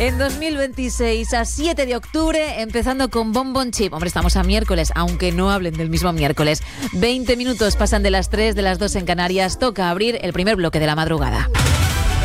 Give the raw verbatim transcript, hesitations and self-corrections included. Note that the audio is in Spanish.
En dos mil veintiséis, a siete de octubre, empezando con Bon Bon Chip. Hombre, estamos a miércoles, aunque no hablen del mismo miércoles. veinte minutos pasan de las tres, de las dos en Canarias. Toca abrir el primer bloque de la madrugada.